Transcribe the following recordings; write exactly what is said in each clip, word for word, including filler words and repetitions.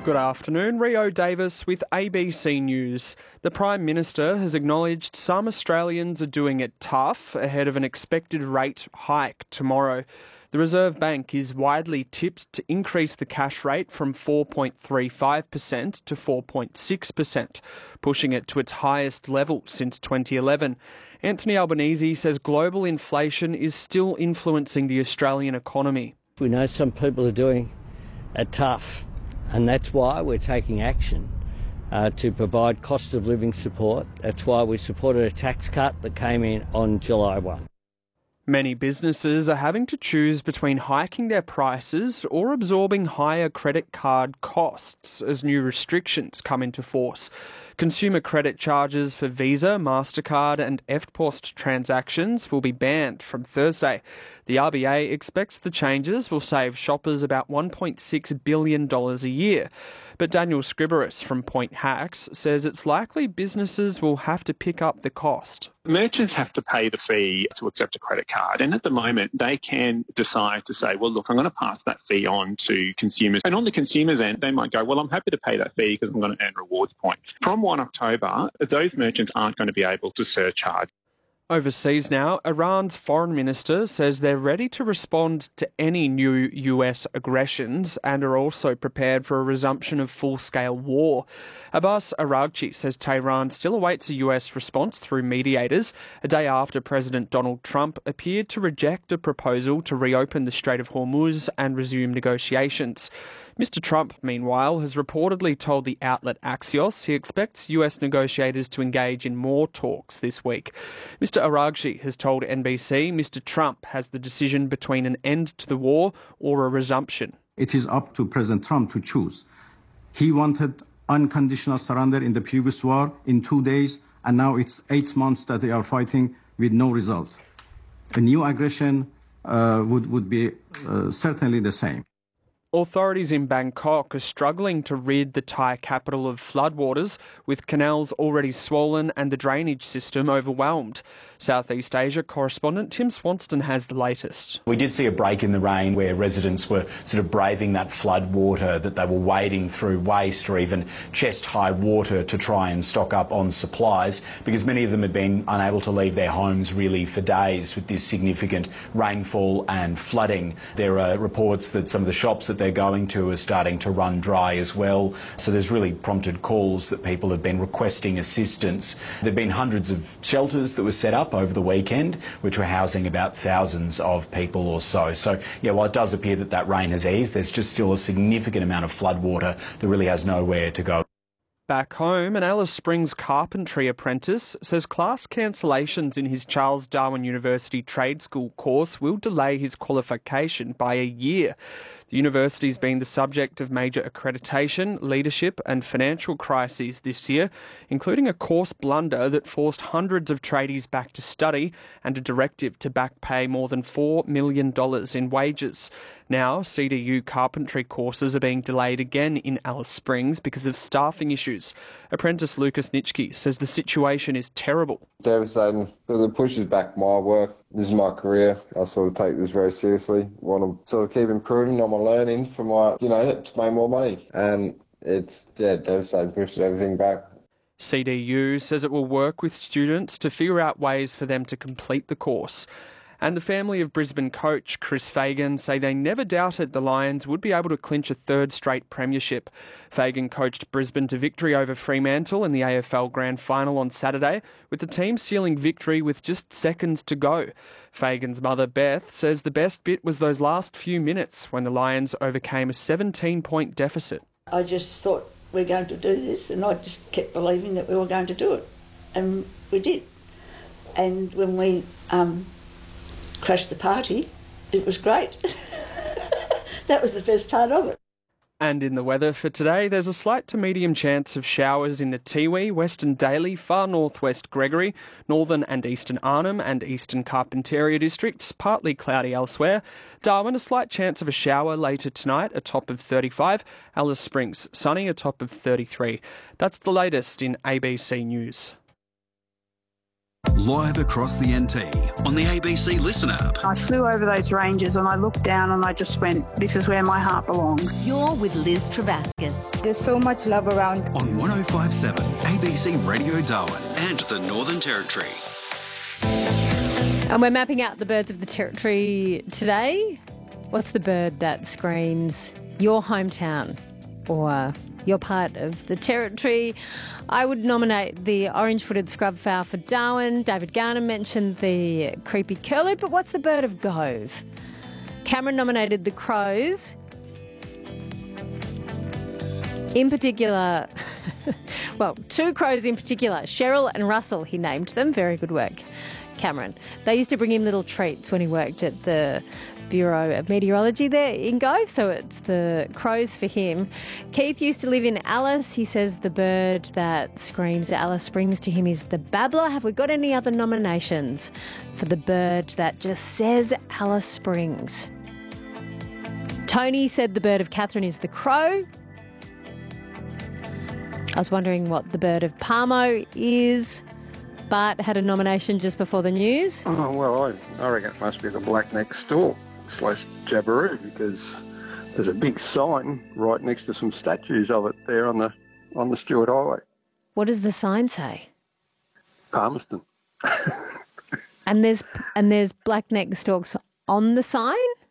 Good afternoon, Rio Davis with A B C News. The Prime Minister has acknowledged some Australians are doing it tough ahead of an expected rate hike tomorrow. The Reserve Bank is widely tipped to increase the cash rate from four point three five percent to four point six percent, pushing it to its highest level since twenty eleven. Anthony Albanese says global inflation is still influencing the Australian economy. We know some people are doing it tough, and that's why we're taking action uh, to provide cost of living support. That's why we supported a tax cut that came in on July first. Many businesses are having to choose between hiking their prices or absorbing higher credit card costs as new restrictions come into force. Consumer credit charges for Visa, MasterCard and E F T P O S T transactions will be banned from Thursday. The R B A expects the changes will save shoppers about one point six billion dollars a year. But Daniel Scriberis from Point Hacks says it's likely businesses will have to pick up the cost. Merchants have to pay the fee to accept a credit card, and at the moment they can decide to say, well, look, I'm going to pass that fee on to consumers. And on the consumer's end, they might go, well, I'm happy to pay that fee because I'm going to earn rewards points. From first October, those merchants aren't going to be able to surcharge. Overseas now, Iran's foreign minister says they're ready to respond to any new U S aggressions and are also prepared for a resumption of full-scale war. Abbas Araghchi says Tehran still awaits a U S response through mediators, a day after President Donald Trump appeared to reject a proposal to reopen the Strait of Hormuz and resume negotiations. Mister Trump, meanwhile, has reportedly told the outlet Axios he expects U S negotiators to engage in more talks this week. Mister Araghchi has told N B C Mister Trump has the decision between an end to the war or a resumption. It is up to President Trump to choose. He wanted unconditional surrender in the previous war in two days, and now it's eight months that they are fighting with no result. A new aggression uh, would, would be uh, certainly the same. Authorities in Bangkok are struggling to rid the Thai capital of floodwaters, with canals already swollen and the drainage system overwhelmed. Southeast Asia correspondent Tim Swanston has the latest. We did see a break in the rain where residents were sort of braving that flood water, that they were wading through waist or even chest-high water to try and stock up on supplies, because many of them had been unable to leave their homes really for days with this significant rainfall and flooding. There are reports that some of the shops that they're going to are starting to run dry as well. So there's really prompted calls that people have been requesting assistance. There have been hundreds of shelters that were set up over the weekend, which were housing about thousands of people or so. So, yeah, while it does appear that that rain has eased, there's just still a significant amount of flood water that really has nowhere to go. Back home, an Alice Springs carpentry apprentice says class cancellations in his Charles Darwin University Trade School course will delay his qualification by a year. The university's been the subject of major accreditation, leadership and financial crises this year, including a course blunder that forced hundreds of tradies back to study and a directive to back pay more than four million dollars in wages. Now, C D U carpentry courses are being delayed again in Alice Springs because of staffing issues. Apprentice Lucas Nitschke says the situation is terrible. Devastating because it pushes back my work. This is my career. I sort of take this very seriously. Want to sort of keep improving on my learning for my, you know, to make more money. And it's, yeah, devastating, pushes everything back. C D U says it will work with students to figure out ways for them to complete the course. And the family of Brisbane coach Chris Fagan say they never doubted the Lions would be able to clinch a third straight premiership. Fagan coached Brisbane to victory over Fremantle in the A F L Grand Final on Saturday, with the team sealing victory with just seconds to go. Fagan's mother, Beth, says the best bit was those last few minutes when the Lions overcame a seventeen-point deficit. I just thought we're going to do this, and I just kept believing that we were going to do it, and we did. And when we um, crashed the party, it was great. That was the best part of it. And in the weather for today, there's a slight to medium chance of showers in the Tiwi, Western Daly, far northwest Gregory, northern and eastern Arnhem and eastern Carpentaria districts, partly cloudy elsewhere. Darwin, a slight chance of a shower later tonight, a top of thirty-five. Alice Springs, sunny, a top of thirty-three. That's the latest in A B C News. live across the N T on the A B C Listen app. I flew over those ranges and I looked down and I just went, this is where my heart belongs. You're with Liz Travascus. There's so much love around. On one oh five point seven A B C Radio Darwin and the Northern Territory. And we're mapping out the birds of the Territory today. What's the bird that screams your hometown or your part of the Territory? I would nominate the orange-footed scrub fowl for Darwin. David Garner mentioned the creepy curlew, but what's the bird of Gove? Cameron nominated the crows. In particular, well, two crows in particular, Cheryl and Russell, he named them. Very good work, Cameron. They used to bring him little treats when he worked at the Bureau of Meteorology there in Gove, so it's the crows for him. Keith used to live in Alice. He says the bird that screams Alice Springs to him is the babbler. Have we got any other nominations for the bird that just says Alice Springs? Tony said the bird of Catherine is the crow. I was wondering what the bird of Palmo is. Bart had a nomination just before the news. Oh, well, I, I reckon it must be the black-necked stork slash jabberoo, because there's a big sign right next to some statues of it there on the on the Stewart Highway. What does the sign say? Palmerston. and there's and there's black-necked storks on the sign?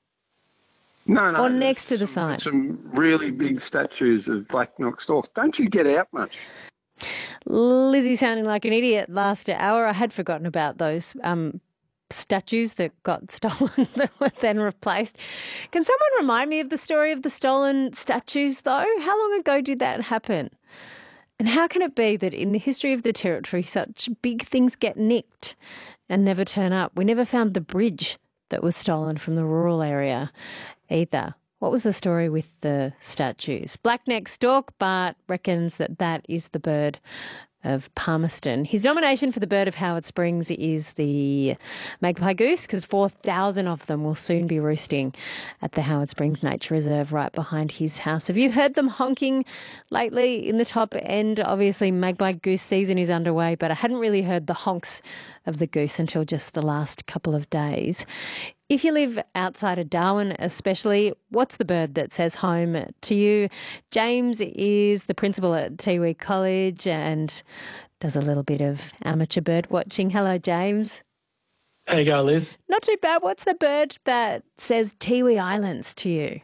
No, no. Or next to the sign? Some really big statues of black-necked storks. Don't you get out much? Lizzie sounding like an idiot last hour. I had forgotten about those um, statues that got stolen that were then replaced. Can someone remind me of the story of the stolen statues, though? How long ago did that happen? And how can it be that in the history of the Territory such big things get nicked and never turn up? We never found the bridge that was stolen from the rural area either. What was the story with the statues? Black-necked stork, Bart reckons that that is the bird of Palmerston. His nomination for the bird of Howard Springs is the magpie goose, because four thousand of them will soon be roosting at the Howard Springs Nature Reserve right behind his house. Have you heard them honking lately in the top end? Obviously, magpie goose season is underway, but I hadn't really heard the honks of the goose until just the last couple of days. If you live outside of Darwin especially, what's the bird that says home to you? James is the principal at Tiwi College and does a little bit of amateur bird watching. Hello, James. How you going, Liz? Not too bad. What's the bird that says Tiwi Islands to you?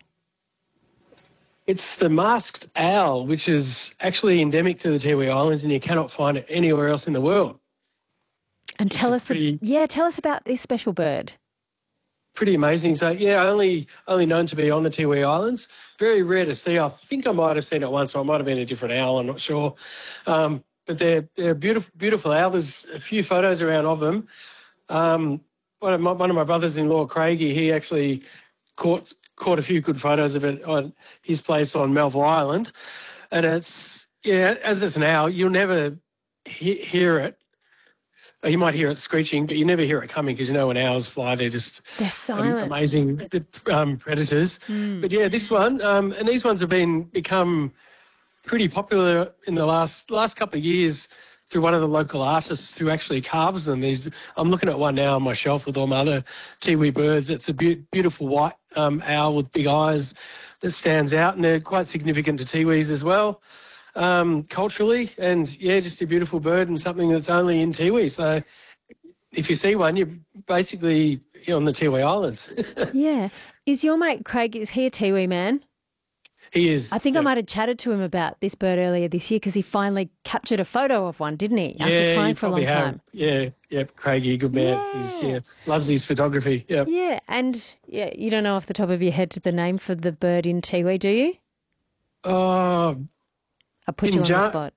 It's the masked owl, which is actually endemic to the Tiwi Islands and you cannot find it anywhere else in the world. And tell us, pretty... yeah, tell us about this special bird. Pretty amazing. So, yeah, only only known to be on the Tiwi Islands. Very rare to see. I think I might have seen it once, or it might have been a different owl, I'm not sure. Um, but they're, they're a beautiful, beautiful owl. There's a few photos around of them. Um, one, of my, one of my brothers-in-law, Craigie, he actually caught caught a few good photos of it on his place on Melville Island. And it's, yeah, as it's an owl, you'll never he- hear it. You might hear it screeching, but you never hear it coming because you know when owls fly, they're just they're silent. Um, amazing um, predators. Mm. But yeah, this one, um, and these ones have been become pretty popular in the last last couple of years through one of the local artists who actually carves them. These, I'm looking at one now on my shelf with all my other Tiwi birds. It's a be- beautiful white um, owl with big eyes that stands out, and they're quite significant to Tiwis as well. Um, culturally, and yeah, just a beautiful bird and something that's only in Tiwi. So if you see one, you're basically on the Tiwi Islands. Yeah. Is your mate Craig, is he a Tiwi man? He is. I think yeah. I might have chatted to him about this bird earlier this year because he finally captured a photo of one, didn't he? After yeah, trying for a long have. time. Yeah, yeah, Craigie, good man. Yeah. He's, yeah, loves his photography. Yeah. Yeah, and yeah, you don't know off the top of your head the name for the bird in Tiwi, do you? Oh, uh, I put you on the spot.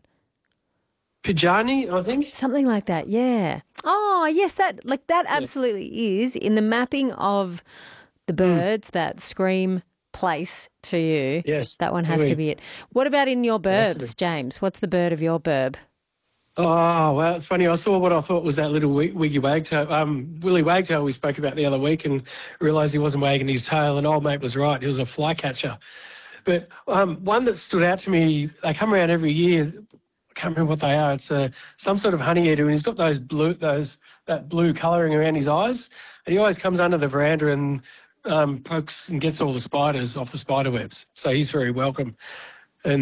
Pijani, I think. Something like that, yeah. Oh, yes, that like that absolutely yeah. is in the mapping of the birds mm. that scream place to you. Yes. That one has we. to be it. What about in your burbs, James? What's the bird of your burb? Oh, well, it's funny. I saw what I thought was that little Wiggy Wagtail, um, Willy Wagtail we spoke about the other week and realised he wasn't wagging his tail, and old mate was right. He was a flycatcher. But um, one that stood out to me, they come around every year, can't remember what they are. It's a, some sort of honey eater, and he's got those blue, those that blue colouring around his eyes, and he always comes under the veranda and um, pokes and gets all the spiders off the spider webs. So he's very welcome.